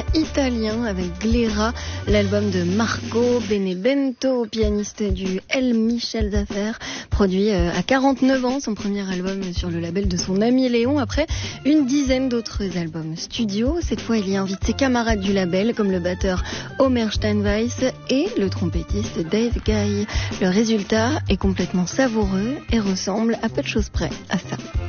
italien avec Glera, l'album de Marco Benevento, pianiste du El Michel Zafer, produit à 49 ans, son premier album sur le label de son ami Léon, après une dizaine d'autres albums studio. Cette fois, il y invite ses camarades du label, comme le batteur Homer Steinweiss et le trompettiste Dave Guy. Le résultat est complètement savoureux et ressemble à peu de choses près à ça.